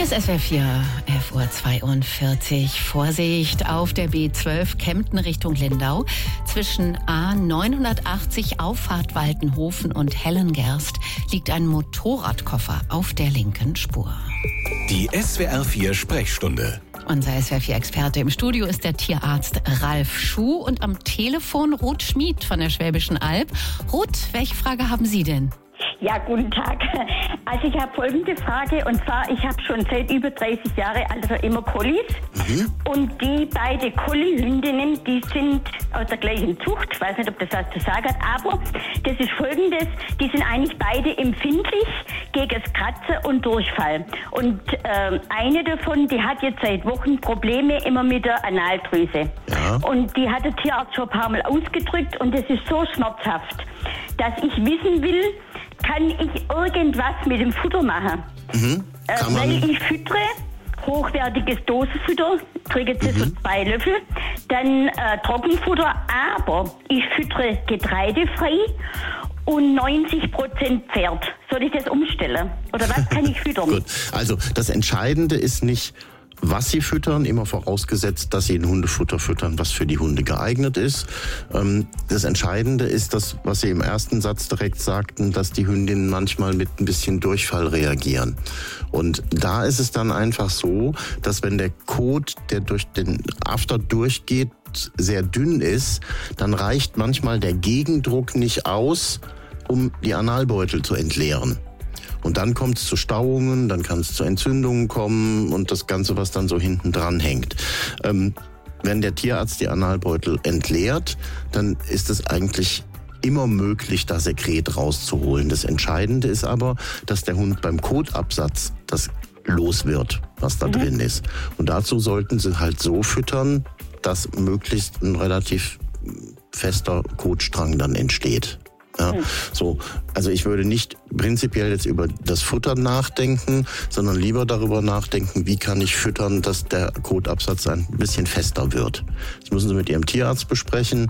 Hier ist SWR 4, 11:42 Uhr. Vorsicht auf der B12 Kempten Richtung Lindau. Zwischen A980 Auffahrt Waltenhofen und Hellengerst liegt ein Motorradkoffer auf der linken Spur. Die SWR 4 Sprechstunde. Unser SWR 4-Experte im Studio ist der Tierarzt Ralf Schuh und am Telefon Ruth Schmid von der Schwäbischen Alb. Ruth, welche Frage haben Sie denn? Ja, guten Tag. Also ich habe folgende Frage, und zwar, ich habe schon seit über 30 Jahren also immer Collies. Und die beiden Collie-Hündinnen, die sind aus der gleichen Zucht. Ich weiß nicht, ob das was zu sagen hat, aber das ist Folgendes, die sind eigentlich beide empfindlich gegen das Kratzen und Durchfall. Und eine davon, die hat jetzt seit Wochen Probleme immer mit der Analdrüse. Ja. Und die hat der Tierarzt schon ein paar Mal ausgedrückt und das ist so schmerzhaft, dass ich wissen will, kann ich irgendwas mit dem Futter machen? Weil ich füttere hochwertiges Dosenfutter, kriege jetzt so 2 Löffel, dann Trockenfutter, aber ich füttere getreidefrei und 90% Pferd. Soll ich das umstellen? Oder was kann ich füttern? Gut, also das Entscheidende ist nicht, was Sie füttern, immer vorausgesetzt, dass Sie ein Hundefutter füttern, was für die Hunde geeignet ist. Das Entscheidende ist das, was Sie im ersten Satz direkt sagten, dass die Hündinnen manchmal mit ein bisschen Durchfall reagieren. Und da ist es dann einfach so, dass wenn der Kot, der durch den After durchgeht, sehr dünn ist, dann reicht manchmal der Gegendruck nicht aus, um die Analbeutel zu entleeren. Und dann kommt es zu Stauungen, dann kann es zu Entzündungen kommen und das Ganze, was dann so hinten dran hängt. Wenn der Tierarzt die Analbeutel entleert, dann ist es eigentlich immer möglich, das Sekret rauszuholen. Das Entscheidende ist aber, dass der Hund beim Kotabsatz das los wird, was da drin ist. Und dazu sollten Sie halt so füttern, dass möglichst ein relativ fester Kotstrang dann entsteht. Ja, so, also ich würde nicht prinzipiell jetzt über das Futtern nachdenken, sondern lieber darüber nachdenken, wie kann ich füttern, dass der Kotabsatz ein bisschen fester wird. Das müssen Sie mit Ihrem Tierarzt besprechen.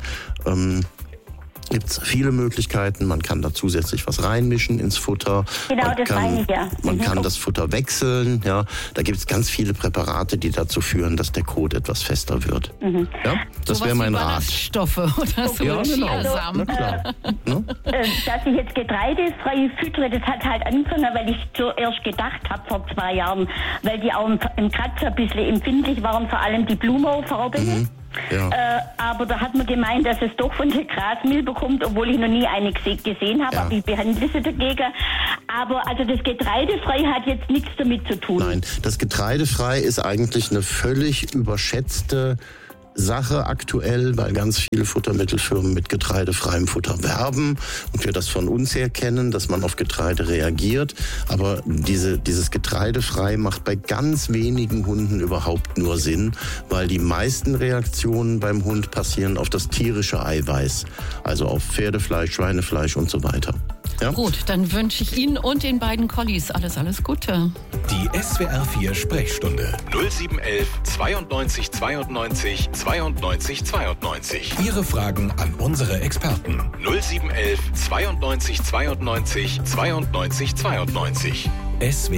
Gibt es viele Möglichkeiten. Man kann da zusätzlich was reinmischen ins Futter. Genau, das meine ich, ja. Man kann das Futter wechseln. Ja, da gibt es ganz viele Präparate, die dazu führen, dass der Kot etwas fester wird. Ja, das wäre mein Rat. Stoffe oder so. Ja, genau. Chiasamen. Na klar. Dass ich jetzt getreidefrei füttere, das hat halt angefangen, weil ich zuerst gedacht habe vor 2 Jahren, weil die auch im Kratzer ein bisschen empfindlich waren, vor allem die Blumaufarben. Ja. Aber da hat man gemeint, dass es doch von der Grasmilbe bekommt, obwohl ich noch nie eine gesehen habe, aber ich behandle sie dagegen. Aber also das Getreidefrei hat jetzt nichts damit zu tun. Nein, das Getreidefrei ist eigentlich eine völlig überschätzte Sache aktuell, weil ganz viele Futtermittelfirmen mit getreidefreiem Futter werben und wir das von uns her kennen, dass man auf Getreide reagiert. Aber dieses Getreidefrei macht bei ganz wenigen Hunden überhaupt nur Sinn, weil die meisten Reaktionen beim Hund passieren auf das tierische Eiweiß, also auf Pferdefleisch, Schweinefleisch und so weiter. Ja? Gut, dann wünsche ich Ihnen und den beiden Collies alles Gute. Die SWR 4 Sprechstunde 0711 92 92 92 92. Ihre Fragen an unsere Experten 0711 92 92 92 92.